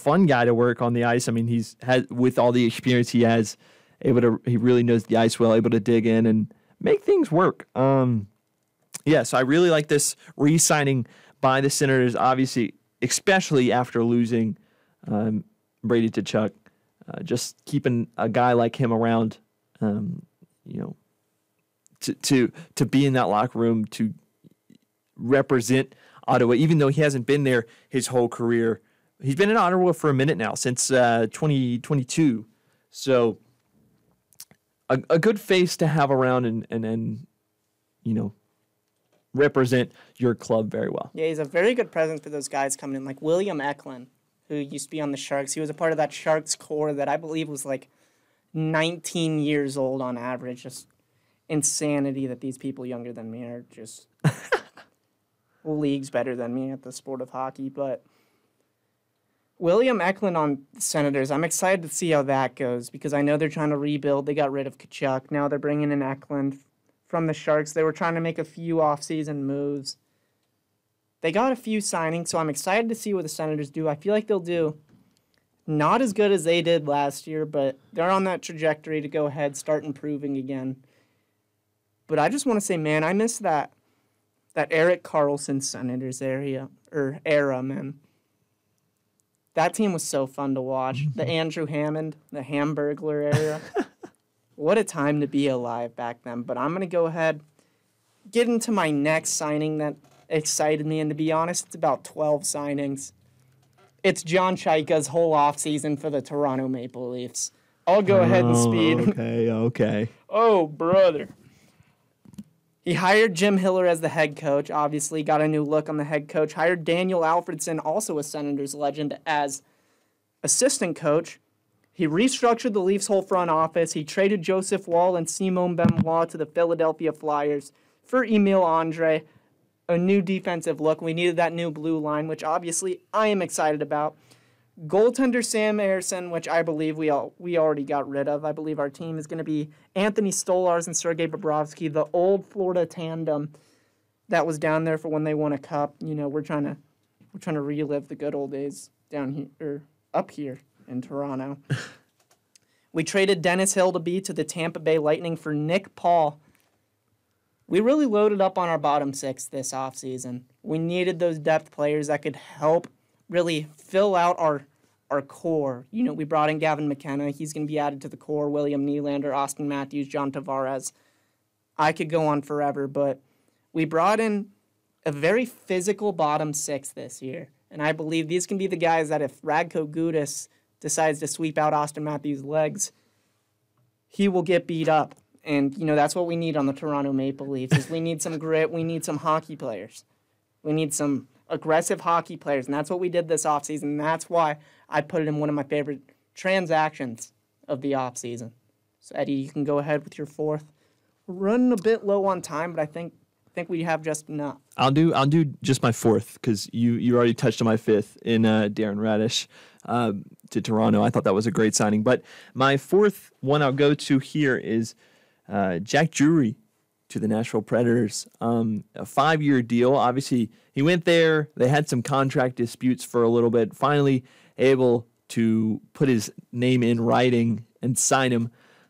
fun guy to work on the ice. I mean, with all the experience he has, he really knows the ice well, able to dig in and make things work. So I really like this re-signing by the Senators, obviously, especially after losing Brady Tkachuk. Just keeping a guy like him around, to be in that locker room, to represent Ottawa, even though he hasn't been there his whole career. He's been in Ottawa for a minute now, since 2022. So a good face to have around and represent your club very well. Yeah, he's a very good presence for those guys coming in, like William Eklund, who used to be on the Sharks. He was a part of that Sharks core that I believe was like 19 years old on average. Just insanity that these people younger than me are just leagues better than me at the sport of hockey. But William Eklund on the Senators, I'm excited to see how that goes because I know they're trying to rebuild. They got rid of Tkachuk. Now they're bringing in Eklund from the Sharks. They were trying to make a few off-season moves. They got a few signings, so I'm excited to see what the Senators do. I feel like they'll do not as good as they did last year, but they're on that trajectory to go ahead, start improving again. But I just want to say, man, I miss that Erik Karlsson Senators era, man. That team was so fun to watch. The Andrew Hammond, the Hamburglar era. What a time to be alive back then. But I'm going to go ahead, get into my next signing that excited me, and to be honest, it's about 12 signings. It's John Chaika's whole offseason for the Toronto Maple Leafs. I'll go ahead and speed. Okay. Oh, brother. He hired Jim Hiller as the head coach, obviously, got a new look on the head coach. Hired Daniel Alfredsson, also a Senators legend, as assistant coach. He restructured the Leafs' whole front office. He traded Joseph Wall and Simon Benoit to the Philadelphia Flyers for Emile Andre, a new defensive look. We needed that new blue line, which obviously I am excited about. Goaltender Sam Ersson, which I believe we already got rid of. I believe our team is going to be Anthony Stolarz and Sergei Bobrovsky, the old Florida tandem that was down there for when they won a cup. You know, we're trying to relive the good old days down here or up here in Toronto. We traded Dennis Hildeby to the Tampa Bay Lightning for Nick Paul. We really loaded up on our bottom six this offseason. We needed those depth players that could help really fill out our core. You know, we brought in Gavin McKenna. He's going to be added to the core. William Nylander, Austin Matthews, John Tavares. I could go on forever, but we brought in a very physical bottom six this year. And I believe these can be the guys that if Radko Gudas decides to sweep out Austin Matthews' legs, he will get beat up. And, you know, that's what we need on the Toronto Maple Leafs is we need some grit. We need some hockey players. We need some aggressive hockey players, and that's what we did this offseason. And that's why I put it in one of my favorite transactions of the offseason. So, Eddie, you can go ahead with your fourth. We're running a bit low on time, but I think we have just enough. I'll do just my fourth because you already touched on my fifth in Darren Radish to Toronto. I thought that was a great signing. But my fourth one I'll go to here is Jack Drury to the Nashville Predators. A 5-year deal. Obviously, he went there. They had some contract disputes for a little bit. Finally able to put his name in writing and sign him